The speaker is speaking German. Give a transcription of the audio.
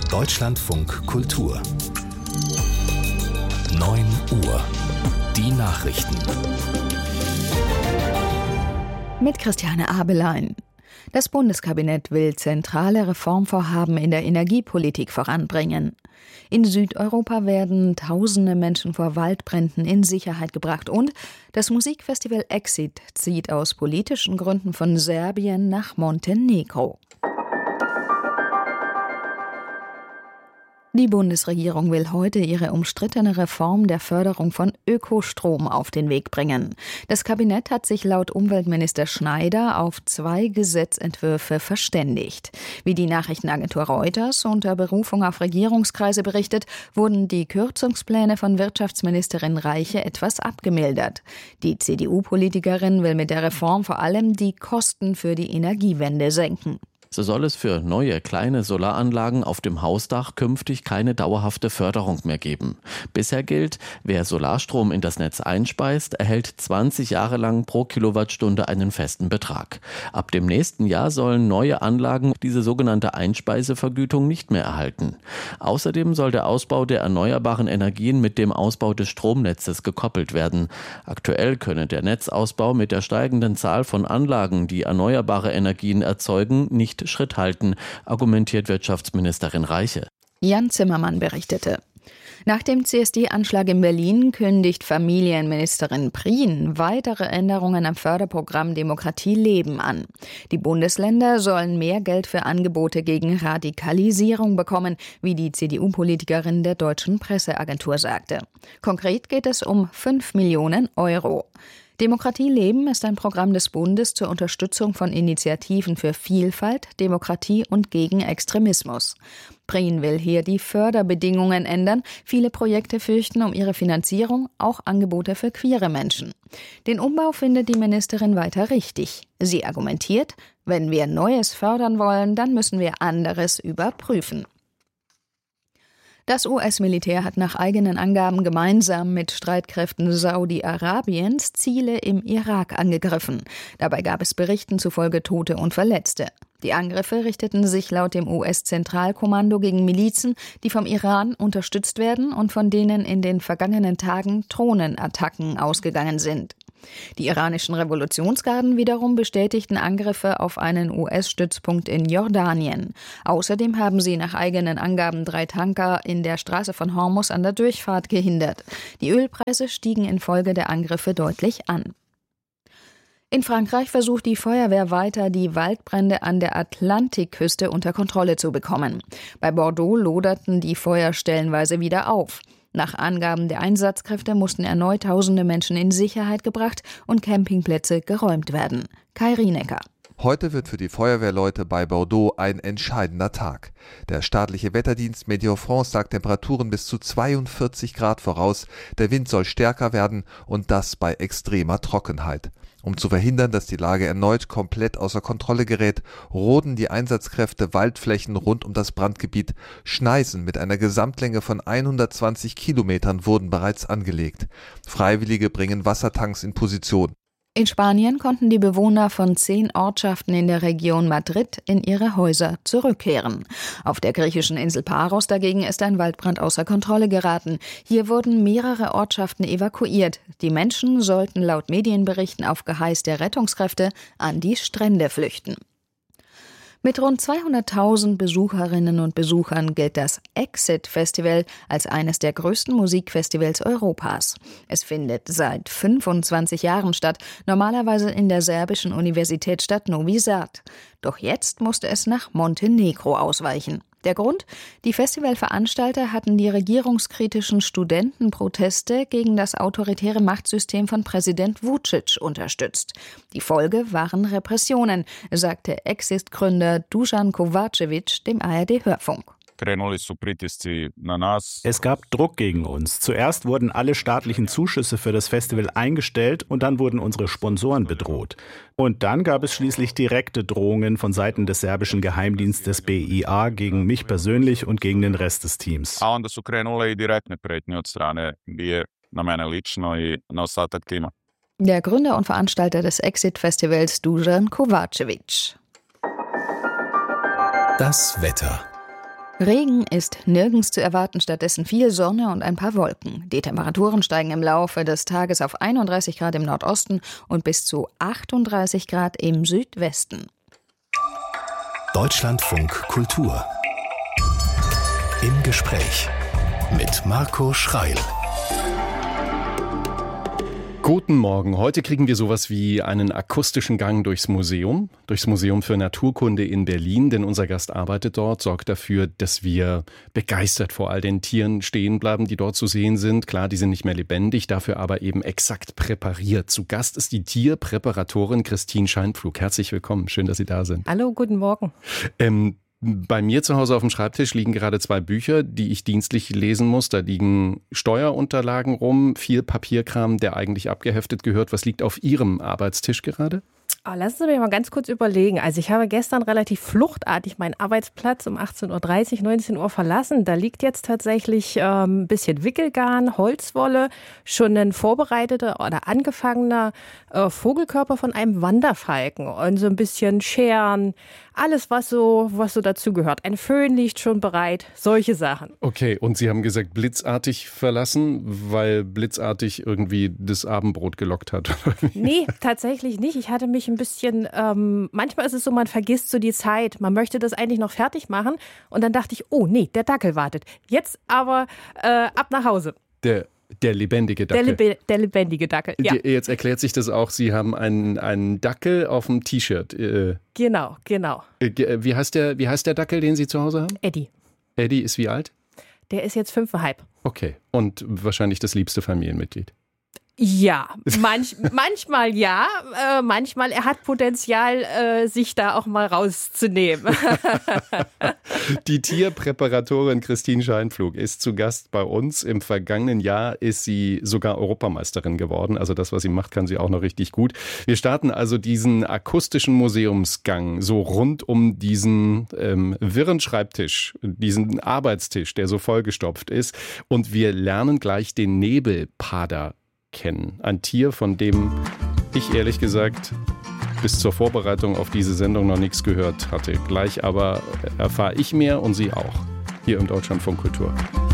Deutschlandfunk Kultur 9 Uhr. Die Nachrichten. Mit Christiane Abelein. Das Bundeskabinett will zentrale Reformvorhaben in der Energiepolitik voranbringen. In Südeuropa werden tausende Menschen vor Waldbränden in Sicherheit gebracht und das Musikfestival Exit zieht aus politischen Gründen von Serbien nach Montenegro. Die Bundesregierung will heute ihre umstrittene Reform der Förderung von Ökostrom auf den Weg bringen. Das Kabinett hat sich laut Umweltminister Schneider auf 2 Gesetzentwürfe verständigt. Wie die Nachrichtenagentur Reuters unter Berufung auf Regierungskreise berichtet, wurden die Kürzungspläne von Wirtschaftsministerin Reiche etwas abgemildert. Die CDU-Politikerin will mit der Reform vor allem die Kosten für die Energiewende senken. So soll es für neue kleine Solaranlagen auf dem Hausdach künftig keine dauerhafte Förderung mehr geben. Bisher gilt, wer Solarstrom in das Netz einspeist, erhält 20 Jahre lang pro Kilowattstunde einen festen Betrag. Ab dem nächsten Jahr sollen neue Anlagen diese sogenannte Einspeisevergütung nicht mehr erhalten. Außerdem soll der Ausbau der erneuerbaren Energien mit dem Ausbau des Stromnetzes gekoppelt werden. Aktuell könne der Netzausbau mit der steigenden Zahl von Anlagen, die erneuerbare Energien erzeugen, nicht Schritt halten, argumentiert Wirtschaftsministerin Reiche. Jan Zimmermann berichtete. Nach dem CSD-Anschlag in Berlin kündigt Familienministerin Prien weitere Änderungen am Förderprogramm Demokratie leben an. Die Bundesländer sollen mehr Geld für Angebote gegen Radikalisierung bekommen, wie die CDU-Politikerin der Deutschen Presseagentur sagte. Konkret geht es um 5 Millionen Euro. Demokratie leben ist ein Programm des Bundes zur Unterstützung von Initiativen für Vielfalt, Demokratie und gegen Extremismus. Prien will hier die Förderbedingungen ändern. Viele Projekte fürchten um ihre Finanzierung, auch Angebote für queere Menschen. Den Umbau findet die Ministerin weiter richtig. Sie argumentiert, wenn wir Neues fördern wollen, dann müssen wir anderes überprüfen. Das US-Militär hat nach eigenen Angaben gemeinsam mit Streitkräften Saudi-Arabiens Ziele im Irak angegriffen. Dabei gab es Berichten zufolge Tote und Verletzte. Die Angriffe richteten sich laut dem US-Zentralkommando gegen Milizen, die vom Iran unterstützt werden und von denen in den vergangenen Tagen Drohnenattacken ausgegangen sind. Die iranischen Revolutionsgarden wiederum bestätigten Angriffe auf einen US-Stützpunkt in Jordanien. Außerdem haben sie nach eigenen Angaben 3 Tanker in der Straße von Hormuz an der Durchfahrt gehindert. Die Ölpreise stiegen infolge der Angriffe deutlich an. In Frankreich versucht die Feuerwehr weiter, die Waldbrände an der Atlantikküste unter Kontrolle zu bekommen. Bei Bordeaux loderten die Feuer stellenweise wieder auf. Nach Angaben der Einsatzkräfte mussten erneut tausende Menschen in Sicherheit gebracht und Campingplätze geräumt werden. Kai Rienecker. Heute wird für die Feuerwehrleute bei Bordeaux ein entscheidender Tag. Der staatliche Wetterdienst Météo France sagt Temperaturen bis zu 42 Grad voraus. Der Wind soll stärker werden und das bei extremer Trockenheit. Um zu verhindern, dass die Lage erneut komplett außer Kontrolle gerät, roden die Einsatzkräfte Waldflächen rund um das Brandgebiet. Schneisen mit einer Gesamtlänge von 120 Kilometern wurden bereits angelegt. Freiwillige bringen Wassertanks in Position. In Spanien konnten die Bewohner von 10 Ortschaften in der Region Madrid in ihre Häuser zurückkehren. Auf der griechischen Insel Paros dagegen ist ein Waldbrand außer Kontrolle geraten. Hier wurden mehrere Ortschaften evakuiert. Die Menschen sollten laut Medienberichten auf Geheiß der Rettungskräfte an die Strände flüchten. Mit rund 200.000 Besucherinnen und Besuchern gilt das Exit-Festival als eines der größten Musikfestivals Europas. Es findet seit 25 Jahren statt, normalerweise in der serbischen Universitätsstadt Novi Sad. Doch jetzt musste es nach Montenegro ausweichen. Der Grund? Die Festivalveranstalter hatten die regierungskritischen Studentenproteste gegen das autoritäre Machtsystem von Präsident Vučić unterstützt. Die Folge waren Repressionen, sagte Exit-Gründer Dusan Kovačević dem ARD-Hörfunk. Es gab Druck gegen uns. Zuerst wurden alle staatlichen Zuschüsse für das Festival eingestellt und dann wurden unsere Sponsoren bedroht. Und dann gab es schließlich direkte Drohungen von Seiten des serbischen Geheimdienstes BIA gegen mich persönlich und gegen den Rest des Teams. Der Gründer und Veranstalter des Exit-Festivals Dusan Kovačević. Das Wetter. Regen ist nirgends zu erwarten, stattdessen viel Sonne und ein paar Wolken. Die Temperaturen steigen im Laufe des Tages auf 31 Grad im Nordosten und bis zu 38 Grad im Südwesten. Deutschlandfunk Kultur. Im Gespräch mit Marco Schreil. Guten Morgen. Heute kriegen wir sowas wie einen akustischen Gang durchs Museum für Naturkunde in Berlin, denn unser Gast arbeitet dort, sorgt dafür, dass wir begeistert vor all den Tieren stehen bleiben, die dort zu sehen sind. Klar, die sind nicht mehr lebendig, dafür aber eben exakt präpariert. Zu Gast ist die Tierpräparatorin Christine Scheinpflug. Herzlich willkommen, schön, dass Sie da sind. Hallo, guten Morgen. Bei mir zu Hause auf dem Schreibtisch liegen gerade 2 Bücher, die ich dienstlich lesen muss. Da liegen Steuerunterlagen rum, viel Papierkram, der eigentlich abgeheftet gehört. Was liegt auf Ihrem Arbeitstisch gerade? Lassen Sie mich mal ganz kurz überlegen. Also ich habe gestern relativ fluchtartig meinen Arbeitsplatz um 18.30 Uhr, 19 Uhr verlassen. Da liegt jetzt tatsächlich ein bisschen Wickelgarn, Holzwolle, schon ein vorbereiteter oder angefangener Vogelkörper von einem Wanderfalken und so ein bisschen Scheren, alles was so dazu gehört. Ein Föhn liegt schon bereit, solche Sachen. Okay, und Sie haben gesagt blitzartig verlassen, weil blitzartig irgendwie das Abendbrot gelockt hat? Nee, tatsächlich nicht. Ich hatte mich ein bisschen, manchmal ist es so, man vergisst so die Zeit. Man möchte das eigentlich noch fertig machen und dann dachte ich, oh nee, der Dackel wartet. Jetzt aber ab nach Hause. Der lebendige Dackel. Der lebendige Dackel, ja. Jetzt erklärt sich das auch, Sie haben einen Dackel auf dem T-Shirt. Genau. Wie heißt der Dackel, den Sie zu Hause haben? Eddie. Eddie ist wie alt? Der ist jetzt 5,5. Okay, und wahrscheinlich das liebste Familienmitglied. Ja, manchmal ja, manchmal er hat Potenzial, sich da auch mal rauszunehmen. Die Tierpräparatorin Christine Scheinpflug ist zu Gast bei uns. Im vergangenen Jahr ist sie sogar Europameisterin geworden. Also das, was sie macht, kann sie auch noch richtig gut. Wir starten also diesen akustischen Museumsgang so rund um diesen wirren Schreibtisch, diesen Arbeitstisch, der so vollgestopft ist. Und wir lernen gleich den Nebelpader kennen. Ein Tier, von dem ich ehrlich gesagt bis zur Vorbereitung auf diese Sendung noch nichts gehört hatte. Gleich aber erfahre ich mehr und Sie auch. Hier im Deutschlandfunk Kultur.